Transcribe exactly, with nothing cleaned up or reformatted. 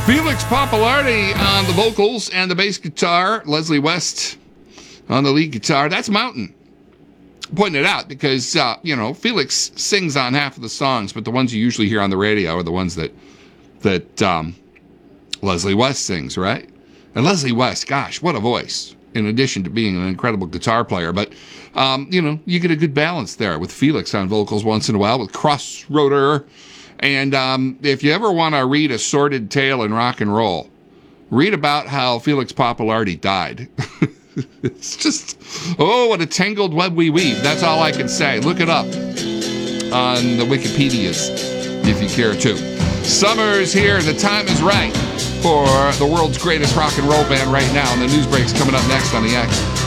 Felix Pappalardi on the vocals and the bass guitar. Leslie West on the lead guitar. That's Mountain. Pointing it out because, uh, you know, Felix sings on half of the songs, but the ones you usually hear on the radio are the ones that, that um, Leslie West sings, right? And Leslie West, gosh, what a voice, in addition to being an incredible guitar player. But, um, you know, you get a good balance there with Felix on vocals once in a while, with Crossroader. And um, if you ever want to read a sordid tale in rock and roll, read about how Felix Pappalardi died. It's just, oh, what a tangled web we weave. That's all I can say. Look it up on the Wikipedias if you care to. Summer's here. The time is right for the world's greatest rock and roll band right now. And the news break's coming up next on the X.